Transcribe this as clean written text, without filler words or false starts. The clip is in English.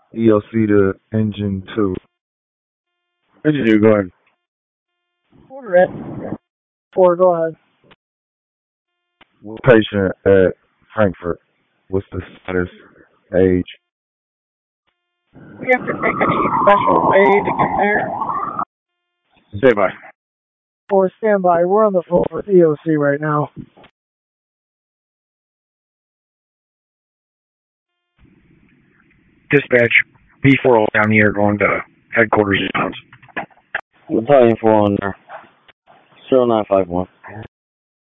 EOC to engine 2. Engine 2, go ahead. Order it. 4, go ahead. Patient at Frankfurt. What's the status? Age? We have to take any special aid to get there. Stay by. 4, stand by. We're on the phone with EOC right now. Dispatch, B40 down here going to headquarters. Battalion 4 on there. 0951.